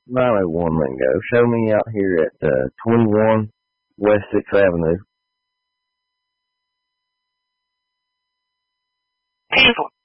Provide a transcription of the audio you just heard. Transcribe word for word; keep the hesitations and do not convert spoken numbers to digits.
nine oh one lingo. Show me out here at uh, twenty-one West sixth Avenue. Peaceful.